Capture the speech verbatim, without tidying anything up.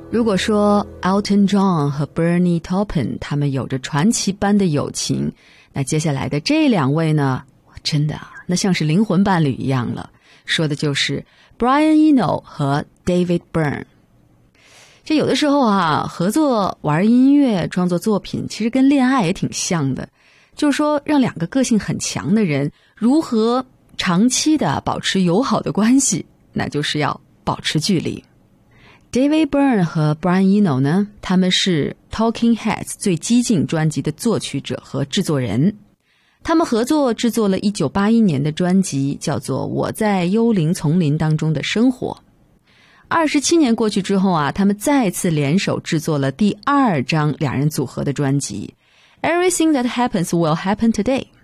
如果说 Elton John 和 Bernie Taupin 他们有着传奇般的友情，那接下来的这两位呢，真的那像是灵魂伴侣一样了，说的就是 Brian Eno 和 David Byrne。 这有的时候啊，合作玩音乐创作作品其实跟恋爱也挺像的，就是说让两个个性很强的人如何长期的保持友好的关系，那就是要保持距离。David Byrne 和 Brian Eno 呢，他们是 Talking Heads 最激进专辑的作曲者和制作人。他们合作制作了一九八一年的专辑，叫做《我在幽灵丛林当中的生活》。二十七年过去之后啊，他们再次联手制作了第二张两人组合的专辑《Everything That Happens Will Happen Today》。